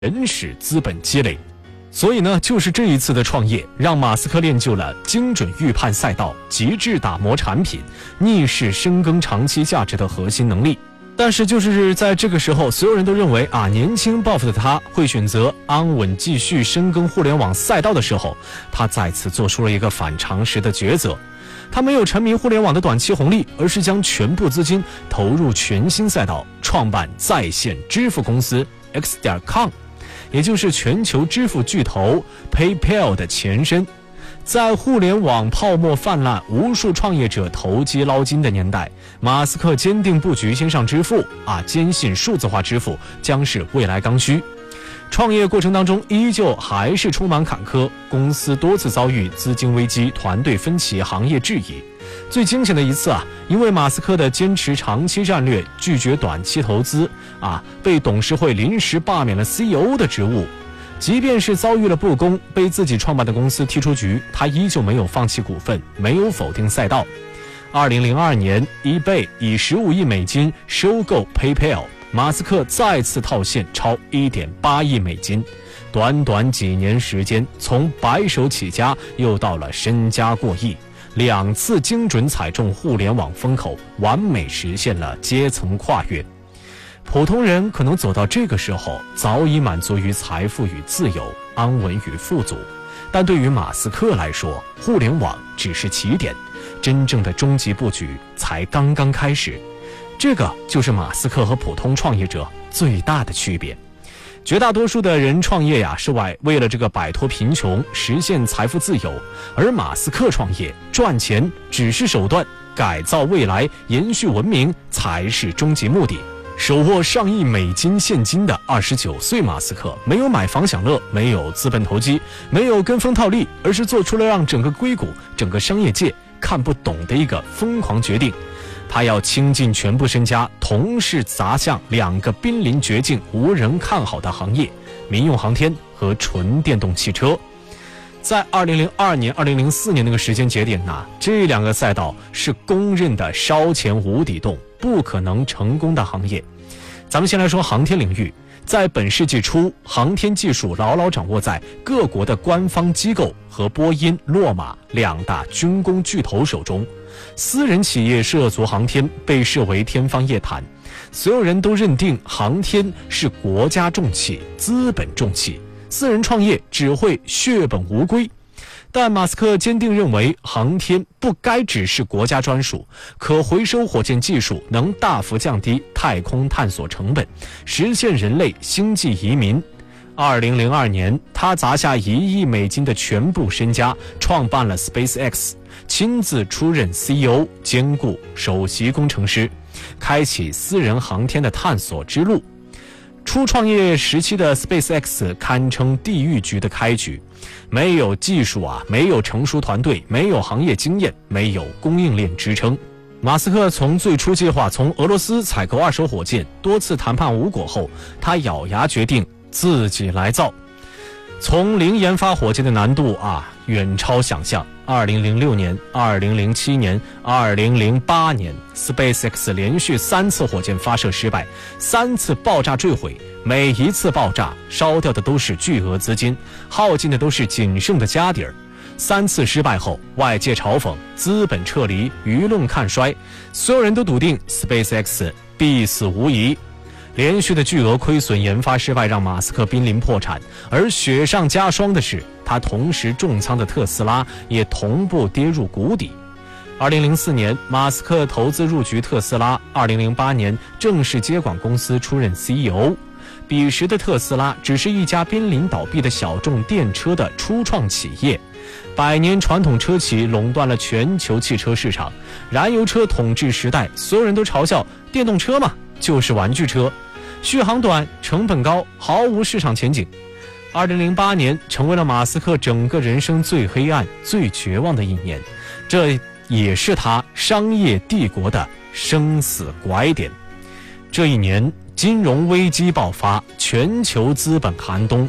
原始资本积累。所以呢，就是这一次的创业，让马斯克练就了精准预判赛道、极致打磨产品、逆势深耕长期价值的核心能力。但是就是在这个时候，所有人都认为年轻抱负的他会选择安稳继续深耕互联网赛道的时候，他再次做出了一个反常识的抉择。他没有沉迷互联网的短期红利，而是将全部资金投入全新赛道，创办在线支付公司 X.com， 也就是全球支付巨头 PayPal 的前身。在互联网泡沫泛滥、无数创业者投机捞金的年代，马斯克坚定布局线上支付，坚信数字化支付将是未来刚需。创业过程当中依旧还是充满坎坷，公司多次遭遇资金危机、团队分歧、行业质疑。最惊险的一次因为马斯克的坚持长期战略，拒绝短期投资被董事会临时罢免了 CEO 的职务。即便是遭遇了不公，被自己创办的公司踢出局，他依旧没有放弃股份，没有否定赛道。2002年 eBay 以15亿美金收购 PayPal， 马斯克再次套现超 1.8 亿美金，短短几年时间，从白手起家又到了身家过亿，2次精准踩中互联网风口，完美实现了阶层跨越。普通人可能走到这个时候，早已满足于财富与自由，安稳与富足，但对于马斯克来说，互联网只是起点，真正的终极布局才刚刚开始。这个就是马斯克和普通创业者最大的区别。绝大多数的人创业是为了摆脱贫穷，实现财富自由，而马斯克创业赚钱只是手段，改造未来、延续文明才是终极目的。手握上亿美金现金的29岁马斯克，没有买房享乐，没有资本投机，没有跟风套利，而是做出了让整个硅谷、整个商业界看不懂的一个疯狂决定。他要倾尽全部身家，同时砸向2个濒临绝境、无人看好的行业：民用航天和纯电动汽车。在2002年、2004年那个时间节点这2个赛道是公认的烧钱无底洞，不可能成功的行业。咱们先来说航天领域，在本世纪初，航天技术牢牢掌握在各国的官方机构和波音、洛马2大军工巨头手中。私人企业涉足航天被视为天方夜谭，所有人都认定航天是国家重器、资本重器，私人创业只会血本无归。但马斯克坚定认为，航天不该只是国家专属，可回收火箭技术能大幅降低太空探索成本，实现人类星际移民。2002年，他砸下1亿美金的全部身家，创办了 SpaceX， 亲自出任 CEO， 兼顾首席工程师，开启私人航天的探索之路。初创业时期的 SpaceX 堪称地狱局的开局，没有技术没有成熟团队，没有行业经验，没有供应链支撑。马斯克从最初计划从俄罗斯采购2手火箭，多次谈判无果后，他咬牙决定自己来造。从零研发火箭的难度远超想象。2006年、2007年、2008年 SpaceX 连续3次火箭发射失败，3次爆炸坠毁，每一次爆炸烧掉的都是巨额资金，耗尽的都是仅剩的家底儿。3次失败后，外界嘲讽，资本撤离，舆论看衰，所有人都笃定 SpaceX 必死无疑。连续的巨额亏损、研发失败让马斯克濒临破产，而雪上加霜的是，他同时重仓的特斯拉也同步跌入谷底。2004年，马斯克投资入局特斯拉，2008年正式接管公司，出任 CEO。彼时的特斯拉只是一家濒临倒闭的小众电车的初创企业，100年传统车企垄断了全球汽车市场，燃油车统治时代，所有人都嘲笑电动车嘛，就是玩具车，续航短，成本高，毫无市场前景。2008年成为了马斯克整个人生最黑暗、最绝望的一年，这也是他商业帝国的生死拐点。这一年，金融危机爆发，全球资本寒冬，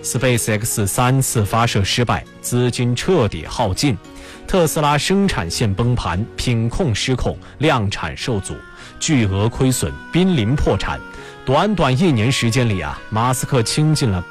SpaceX 3次发射失败，资金彻底耗尽，特斯拉生产线崩盘，品控失控，量产受阻，巨额亏损，濒临破产。 短短1年时间里啊，马斯克倾尽了